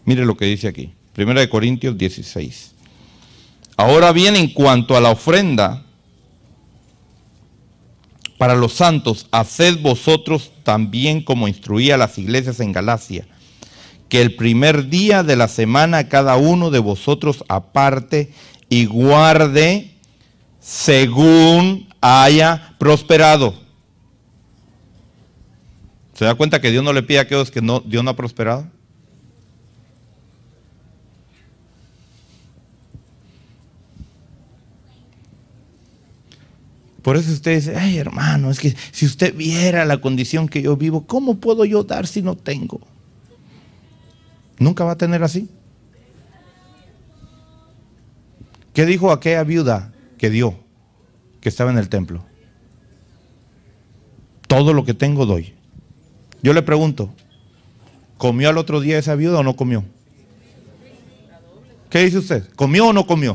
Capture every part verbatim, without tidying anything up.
Mire lo que dice aquí, Primera de Corintios dieciséis. Ahora bien, en cuanto a la ofrenda para los santos, haced vosotros también como instruí a las iglesias en Galacia, que el primer día de la semana cada uno de vosotros aparte y guarde según haya prosperado. ¿Se da cuenta que Dios no le pide a aquellos que no, Dios no ha prosperado? Por eso usted dice, ay hermano, es que si usted viera la condición que yo vivo, ¿cómo puedo yo dar si no tengo? Nunca va a tener así. ¿Qué dijo aquella viuda que dio, que estaba en el templo? Todo lo que tengo doy. Yo le pregunto, ¿comió al otro día esa viuda o no comió? ¿Qué dice usted? ¿Comió o no comió?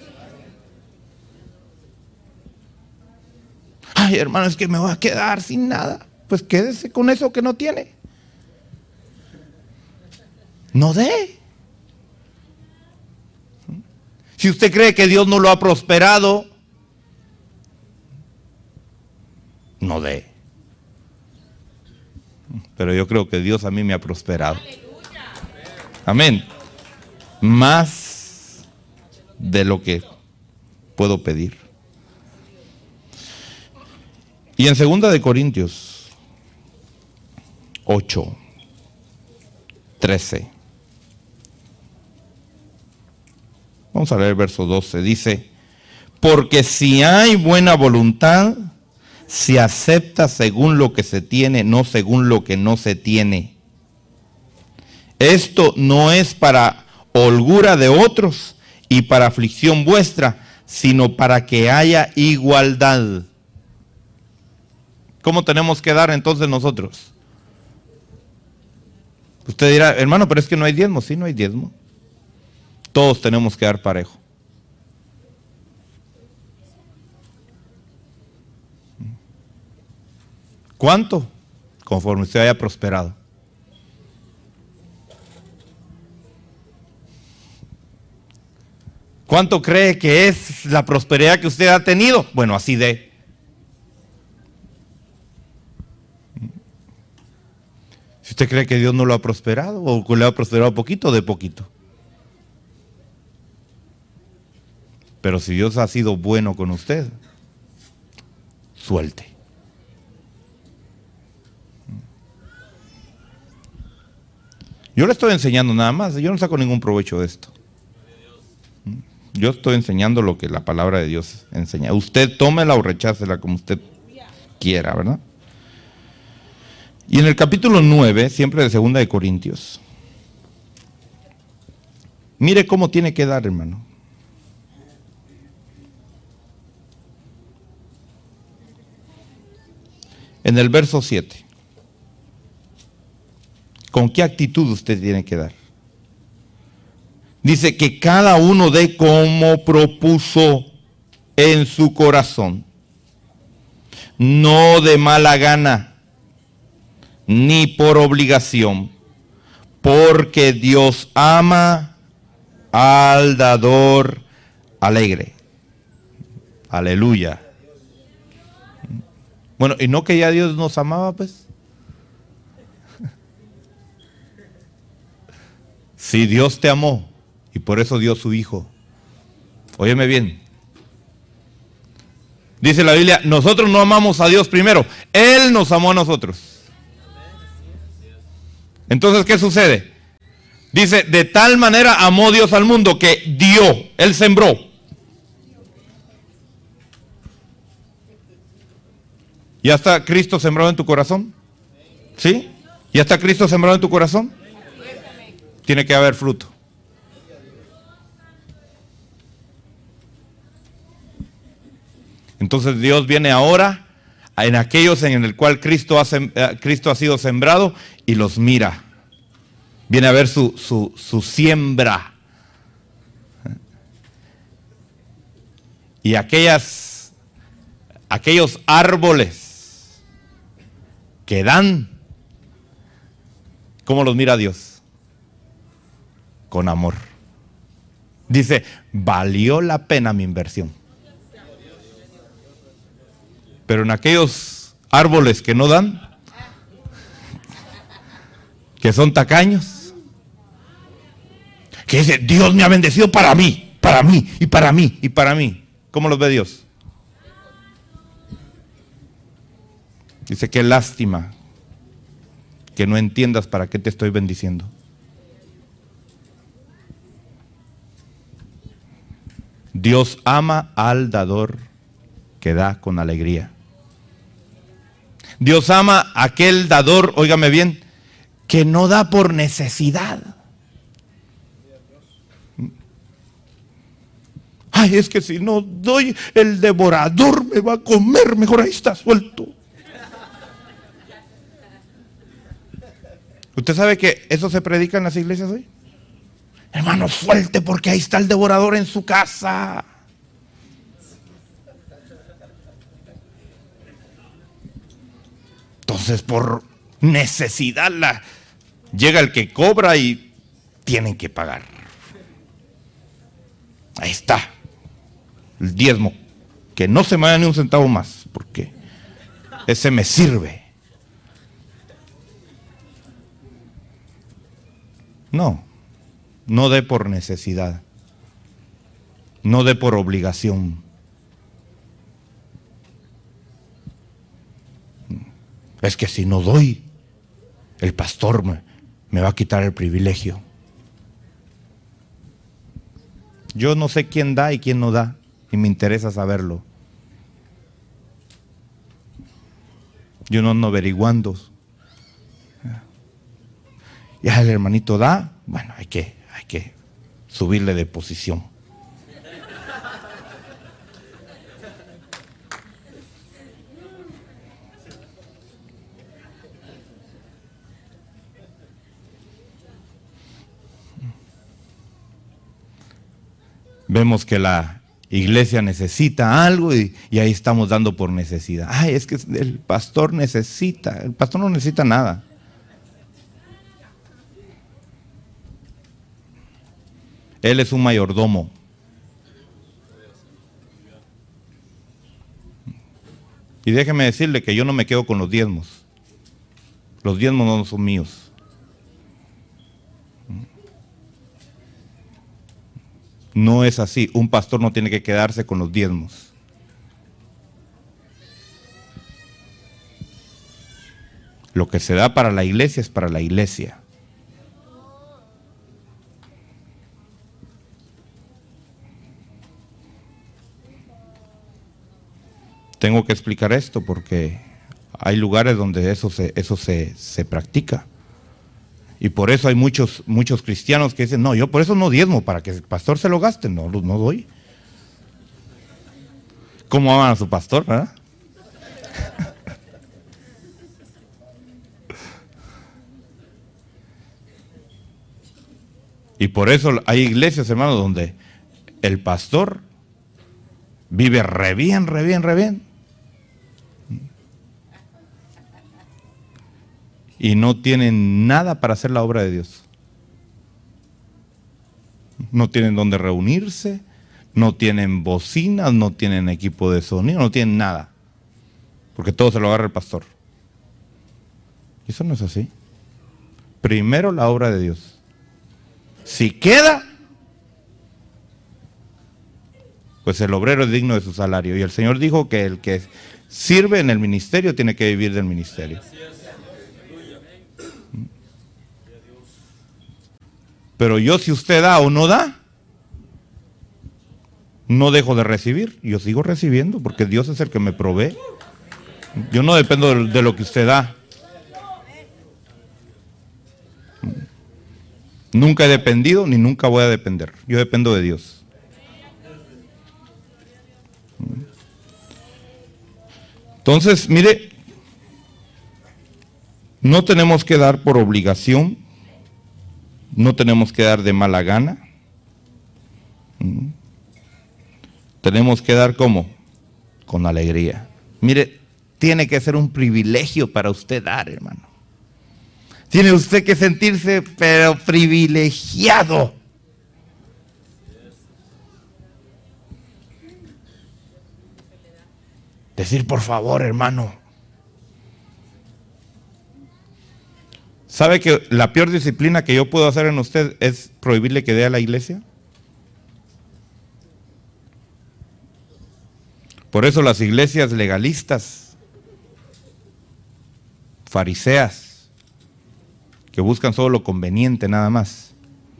Ay, hermano, es que me voy a quedar sin nada. Pues quédese con eso que no tiene. No dé. Si usted cree que Dios no lo ha prosperado, no dé. Pero yo creo que Dios a mí me ha prosperado. Amén. Más de lo que puedo pedir. Y en segunda de Corintios ocho, trece. Vamos a leer el verso doce. Dice, porque si hay buena voluntad, se acepta según lo que se tiene, no según lo que no se tiene. Esto no es para holgura de otros y para aflicción vuestra, sino para que haya igualdad. ¿Cómo tenemos que dar entonces nosotros? Usted dirá, hermano, pero es que no hay diezmo. Sí, no hay diezmo. Todos tenemos que dar parejo. ¿Cuánto? Conforme usted haya prosperado. ¿Cuánto cree que es la prosperidad que usted ha tenido? Bueno, así de. Si usted cree que Dios no lo ha prosperado o que le ha prosperado poquito, de poquito. Pero si Dios ha sido bueno con usted, suelte. Yo le estoy enseñando nada más, yo no saco ningún provecho de esto. Yo estoy enseñando lo que la palabra de Dios enseña. Usted tómela o rechácela como usted quiera, ¿verdad? Y en el capítulo nueve, siempre de segunda de Corintios, mire cómo tiene que dar, hermano. En el verso siete. ¿Con qué actitud usted tiene que dar? Dice que cada uno dé como propuso en su corazón, no de mala gana, ni por obligación, porque Dios ama al dador alegre. Aleluya. Bueno, ¿y no que ya Dios nos amaba, pues? Si Dios te amó y por eso dio su Hijo. Óyeme bien. Dice la Biblia, nosotros no amamos a Dios primero, Él nos amó a nosotros. Entonces, ¿qué sucede? Dice, de tal manera amó Dios al mundo que dio, Él sembró. ¿Ya está Cristo sembrado en tu corazón? ¿Sí? ¿Ya está Cristo sembrado en tu corazón? Tiene que haber fruto. Entonces Dios viene ahora en aquellos en el cual Cristo ha, Cristo ha sido sembrado y los mira. Viene a ver su, su, su siembra. Y aquellas, aquellos árboles que dan, ¿cómo los mira Dios? con amor. Dice, valió la pena mi inversión. Pero en aquellos árboles que no dan, que son tacaños, que dice, Dios me ha bendecido para mí, para mí, y para mí, y para mí. ¿Cómo los ve Dios? Dice, qué lástima que no entiendas para qué te estoy bendiciendo. Dios ama al dador que da con alegría. Dios ama a aquel dador, óigame bien, que no da por necesidad. Ay, es que si no doy, el devorador me va a comer, mejor ahí está suelto. ¿Usted sabe que eso se predica en las iglesias hoy? Hermano, suelte porque ahí está el devorador en su casa. Entonces, por necesidad la, llega el que cobra y tienen que pagar. Ahí está, el diezmo, que no se me vaya ni un centavo más, porque ese me sirve. No, no dé por necesidad, no dé por obligación. Es que si no doy, el pastor me, me va a quitar el privilegio. Yo no sé quién da y quién no da, y me interesa saberlo. Yo no ando averiguando. Ya el hermanito da, bueno, hay que, hay que subirle de posición. Vemos que la iglesia necesita algo y, y ahí estamos dando por necesidad. Ay, es que el pastor necesita, el pastor no necesita nada. Él es un mayordomo. Y déjeme decirle que yo no me quedo con los diezmos. Los diezmos no son míos. No es así. Un pastor no tiene que quedarse con los diezmos. Lo que se da para la iglesia es para la iglesia. Tengo que explicar esto porque hay lugares donde eso se, eso se, se practica. Y por eso hay muchos, muchos cristianos que dicen, no, yo por eso no diezmo, para que el pastor se lo gaste. No, no doy. ¿Cómo aman a su pastor, verdad? Y por eso hay iglesias, hermanos, donde el pastor vive re bien, re bien, re bien. Y no tienen nada para hacer la obra de Dios. No tienen donde reunirse, no tienen bocinas, no tienen equipo de sonido, no tienen nada. Porque todo se lo agarra el pastor. Y eso no es así. Primero la obra de Dios. Si queda, pues el obrero es digno de su salario. Y el Señor dijo que el que sirve en el ministerio tiene que vivir del ministerio. Pero yo, si usted da o no da, no dejo de recibir. Yo sigo recibiendo porque Dios es el que me provee. Yo no dependo de, de lo que usted da. Nunca he dependido ni nunca voy a depender. Yo dependo de Dios. Entonces, mire, no tenemos que dar por obligación. No tenemos que dar de mala gana. ¿Mm? Tenemos que dar ¿cómo? Con alegría. Mire, tiene que ser un privilegio para usted dar, hermano. Tiene usted que sentirse pero privilegiado Decir, por favor, hermano. ¿Sabe que la peor disciplina que yo puedo hacer en usted es prohibirle que dé a la iglesia? Por eso las iglesias legalistas, fariseas, que buscan solo lo conveniente nada más,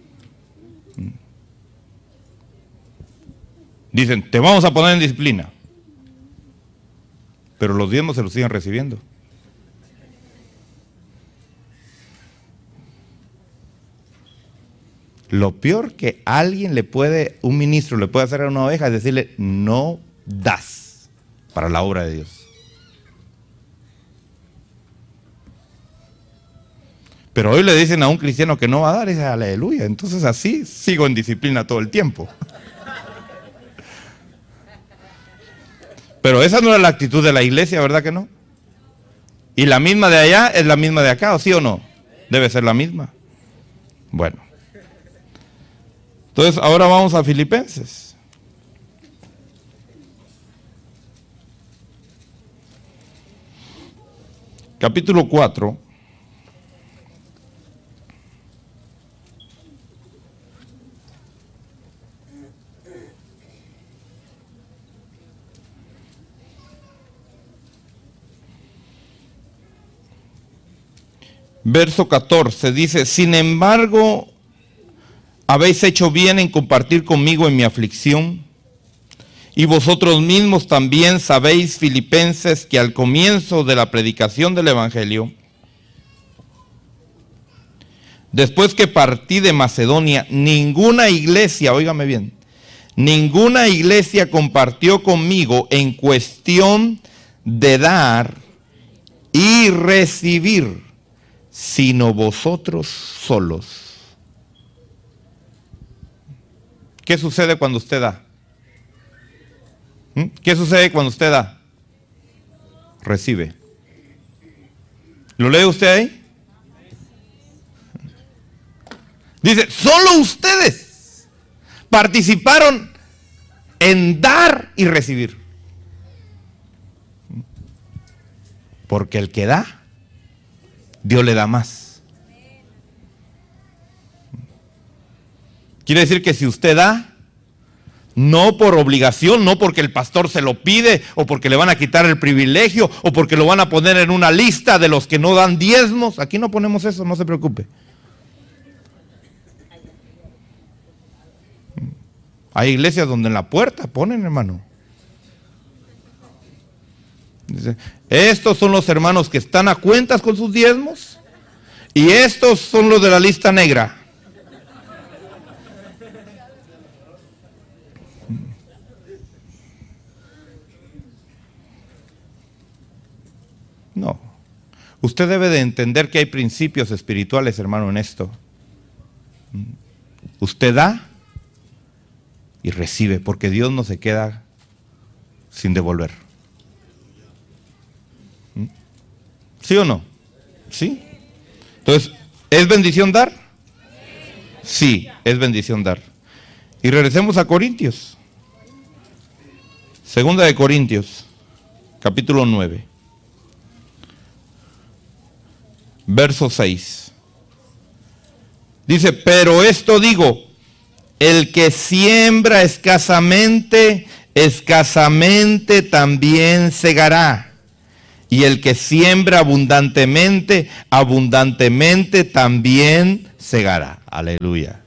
dicen, te vamos a poner en disciplina, pero los diezmos se los siguen recibiendo. Lo peor que alguien le puede, un ministro le puede hacer a una oveja es decirle, no das para la obra de Dios. Pero hoy le dicen a un cristiano que no va a dar, es aleluya. Entonces así sigo en disciplina todo el tiempo. Pero esa no es la actitud de la iglesia, ¿verdad que no? Y la misma de allá es la misma de acá, ¿o sí o no? Debe ser la misma. Bueno. Entonces, ahora vamos a Filipenses. Capítulo cuatro. Verso catorce dice, sin embargo, habéis hecho bien en compartir conmigo en mi aflicción, y vosotros mismos también sabéis, filipenses, que al comienzo de la predicación del Evangelio, después que partí de Macedonia, ninguna iglesia, óigame bien, ninguna iglesia compartió conmigo en cuestión de dar y recibir, sino vosotros solos. ¿Qué sucede cuando usted da? ¿Mm? ¿Qué sucede cuando usted da? Recibe. ¿Lo lee usted ahí? Dice, solo ustedes participaron en dar y recibir. Porque el que da, Dios le da más. Quiere decir que si usted da, no por obligación, no porque el pastor se lo pide, o porque le van a quitar el privilegio, o porque lo van a poner en una lista de los que no dan diezmos. Aquí no ponemos eso, no se preocupe. Hay iglesias donde en la puerta ponen, hermano. Dice, estos son los hermanos que están a cuentas con sus diezmos, y estos son los de la lista negra. No. Usted debe de entender que hay principios espirituales, hermano, en esto. Usted da y recibe, porque Dios no se queda sin devolver. ¿Sí o no? ¿Sí? Entonces, ¿es bendición dar? Sí, es bendición dar. Y regresemos a Corintios. Segunda de Corintios, capítulo nueve. Verso seis. Dice, pero esto digo, el que siembra escasamente, escasamente también segará. Y el que siembra abundantemente, abundantemente también segará. Aleluya.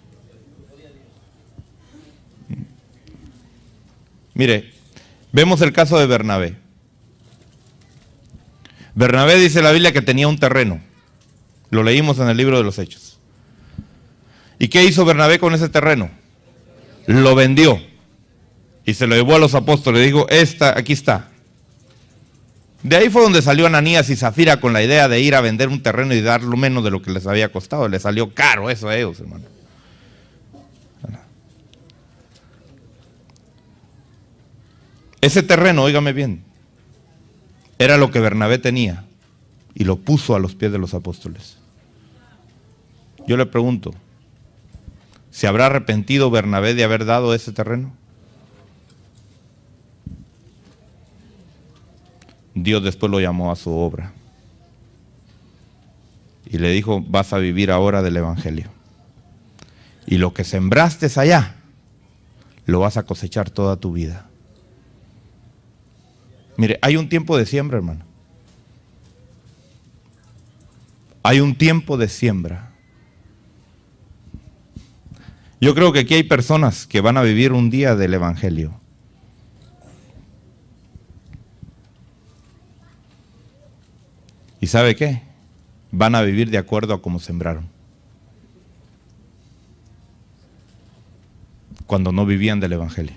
Mire, vemos el caso de Bernabé. Bernabé dice la Biblia que tenía un terreno. Lo leímos en el libro de los Hechos. ¿Y qué hizo Bernabé con ese terreno? Lo vendió y se lo llevó a los apóstoles. Dijo, esta, aquí está. De ahí fue donde salió Ananías y Zafira con la idea de ir a vender un terreno y dar lo menos de lo que les había costado. Les salió caro eso a ellos, hermano. Ese terreno, óigame bien, era lo que Bernabé tenía y lo puso a los pies de los apóstoles. Yo le pregunto, ¿se habrá arrepentido Bernabé de haber dado ese terreno? Dios después lo llamó a su obra y le dijo: vas a vivir ahora del evangelio, y lo que sembraste allá lo vas a cosechar toda tu vida. Mire, hay un tiempo de siembra, hermano. Hay un tiempo de siembra. Yo creo que aquí hay personas que van a vivir un día del evangelio. ¿Y sabe qué? Van a vivir de acuerdo a cómo sembraron. Cuando no vivían del evangelio.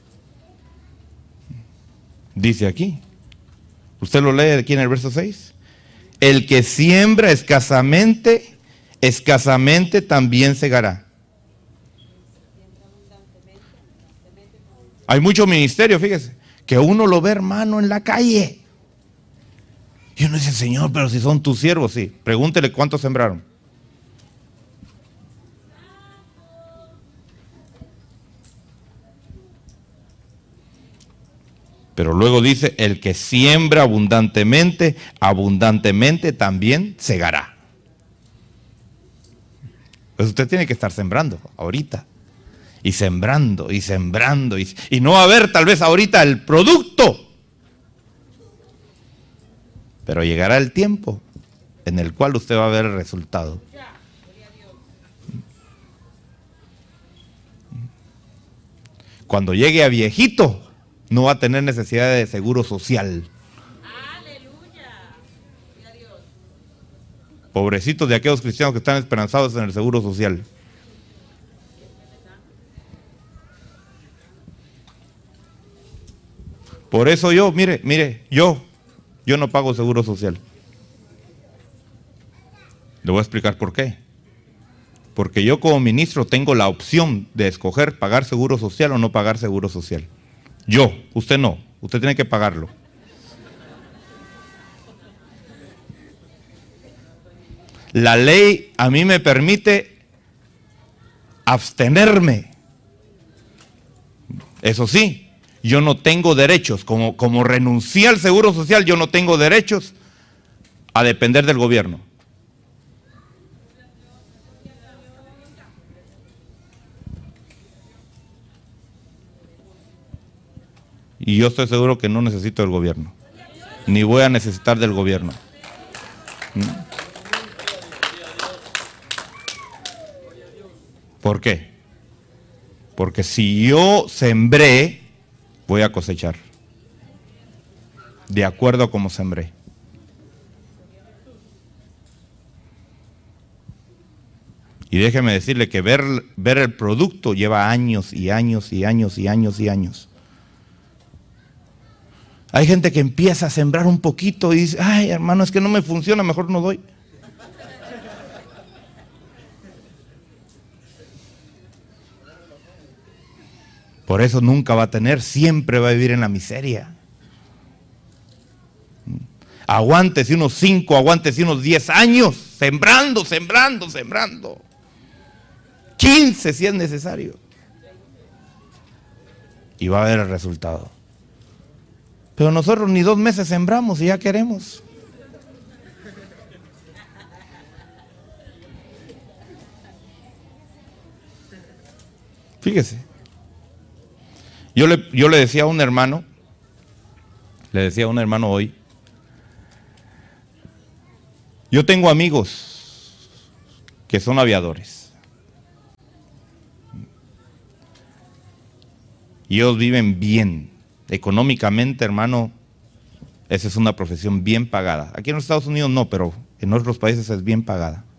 Dice aquí, usted lo lee aquí en el verso seis. El que siembra escasamente, escasamente también segará. Hay mucho ministerio, fíjese, que uno lo ve, hermano, en la calle. Y uno dice: Señor, pero si son tus siervos, sí. Pregúntele cuántos sembraron. Pero luego dice: el que siembra abundantemente, abundantemente también segará. Pues usted tiene que estar sembrando ahorita. Y sembrando, y sembrando. Y, y no va a haber tal vez ahorita el producto. Pero llegará el tiempo en el cual usted va a ver el resultado. Cuando llegue a viejito, no va a tener necesidad de seguro social. Pobrecitos de aquellos cristianos que están esperanzados en el seguro social. Por eso yo, mire, mire, yo, yo no pago seguro social. Le voy a explicar por qué. Porque yo como ministro tengo la opción de escoger pagar seguro social o no pagar seguro social. Yo, usted no, usted tiene que pagarlo. La ley a mí me permite abstenerme. Eso sí, yo no tengo derechos, como, como renuncié al seguro social, yo no tengo derechos a depender del gobierno. Y yo estoy seguro que no necesito del gobierno, ni voy a necesitar del gobierno. ¿Por qué? Porque si yo sembré, voy a cosechar. De acuerdo a cómo sembré. Y déjeme decirle que ver, ver el producto lleva años y años y años y años y años. Hay gente que empieza a sembrar un poquito y dice: ay, hermano, es que no me funciona, mejor no doy. Por eso nunca va a tener, siempre va a vivir en la miseria. Aguántese unos cinco, aguántese unos diez años, sembrando, sembrando, sembrando. quince si es necesario. Y va a haber el resultado. Pero nosotros ni dos meses sembramos y ya queremos. Fíjese. Yo le, yo le decía a un hermano, le decía a un hermano hoy, yo tengo amigos que son aviadores. Y ellos viven bien. Económicamente, hermano, esa es una profesión bien pagada. Aquí en los Estados Unidos no, pero en otros países es bien pagada.